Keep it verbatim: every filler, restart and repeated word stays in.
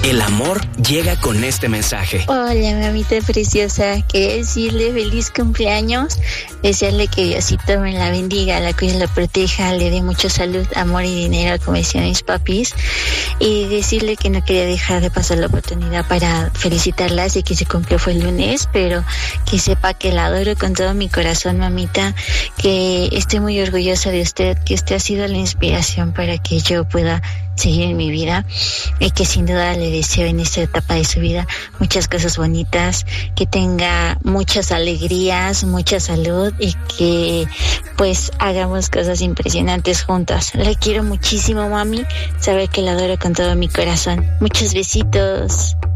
El amor llega con este mensaje. Hola, mamita preciosa. Quería decirle feliz cumpleaños. Desearle que Diosito me la bendiga, la cuide, la proteja, le dé mucha salud, amor y dinero, como decían mis papis. Y decirle que no quería dejar de pasar la oportunidad para felicitarla. Sé que se cumplió fue el lunes, pero que sepa que la adoro con todo mi corazón, mamita. Que estoy muy orgullosa de usted, que usted ha sido la inspiración para que yo pueda seguir en mi vida, y que sin duda le deseo en esta etapa de su vida muchas cosas bonitas, que tenga muchas alegrías, mucha salud y que pues hagamos cosas impresionantes juntas. La quiero muchísimo, mami, sabe que la adoro con todo mi corazón. Muchos besitos.